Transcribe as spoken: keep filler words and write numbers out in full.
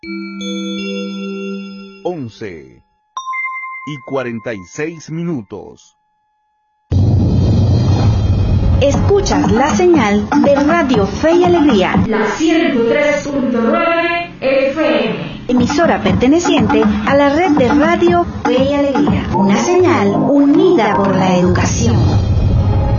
once y cuarenta y seis minutos. Escuchas la señal de Radio Fe y Alegría, la ciento tres punto nueve F M, emisora perteneciente a la red de Radio Fe y Alegría, una señal unida por la educación.